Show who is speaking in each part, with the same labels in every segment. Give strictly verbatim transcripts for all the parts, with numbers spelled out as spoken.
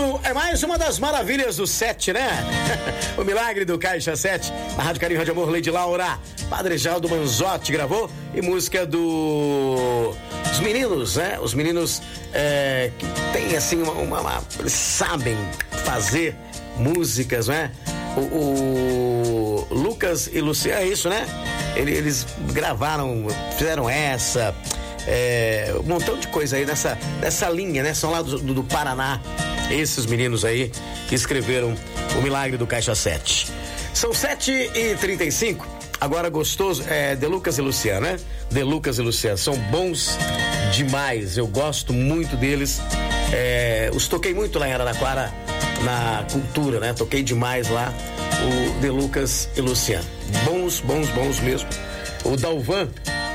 Speaker 1: é mais uma das maravilhas do sete, né? O milagre do Caixa sete. Na Rádio Carinho, Rádio Amor, Lady Laura. Padre Jaldo Manzotti gravou. E música do... Os meninos, né? Os meninos é, que tem assim uma, uma, uma... Eles sabem fazer músicas, né? O, o Lucas e Luciano, é isso, né? Eles gravaram, fizeram essa... É, um montão de coisa aí nessa, nessa linha, né? São lá do, do, do Paraná, esses meninos aí que escreveram o milagre do Caixa sete. São sete e trinta e cinco. Agora gostoso, é De Lucas e Luciano, né? De Lucas e Luciano, são bons demais, eu gosto muito deles. É, os toquei muito lá em Araraquara na Cultura, né? Toquei demais lá o De Lucas e Luciano. Bons, bons, bons mesmo. O Dalvan,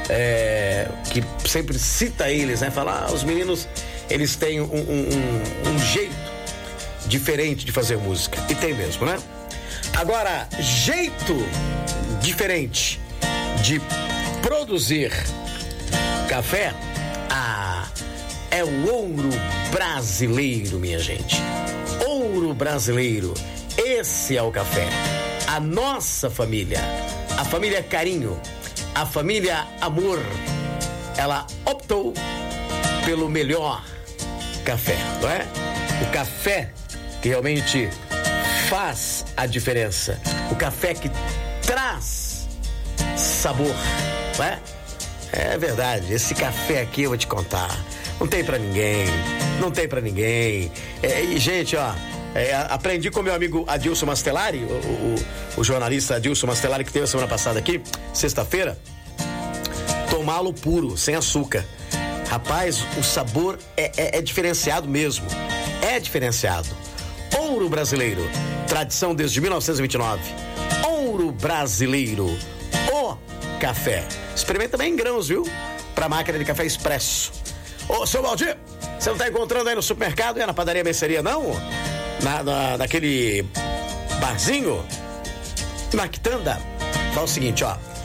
Speaker 1: É, que sempre cita eles, né? Fala, ah, os meninos, eles têm um, um, um, um jeito diferente de fazer música. E tem mesmo, né? Agora, jeito diferente de produzir café, ah, é o ouro brasileiro, minha gente. Ouro brasileiro. Esse é o café. A nossa família, a família Carinho, a família Amor, ela optou pelo melhor café, não é? O café que realmente faz a diferença. O café que traz sabor, não é? É verdade, esse café aqui eu vou te contar, não tem pra ninguém, não tem pra ninguém. É, e gente, ó, É, aprendi com meu amigo Adilson Mastelari, o, o, o jornalista Adilson Mastelari, que teve a semana passada aqui, sexta-feira, tomá-lo puro, sem açúcar. Rapaz, o sabor é, é, é diferenciado mesmo, é diferenciado. Ouro brasileiro, tradição desde mil novecentos e vinte e nove. Ouro brasileiro, o café. Experimenta também em grãos, viu? Pra máquina de café expresso. Ô, seu Valdir, você não tá encontrando aí no supermercado, é na padaria mercearia, não? Na, na, naquele barzinho, na quitanda. Fala o seguinte, ó.